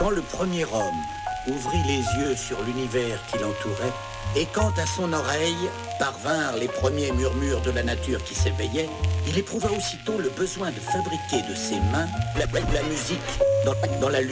Quand le premier homme ouvrit les yeux sur l'univers qui l'entourait, et quand à son oreille parvinrent les premiers murmures de la nature qui s'éveillait, il éprouva aussitôt le besoin de fabriquer de ses mains la musique dans la lumière.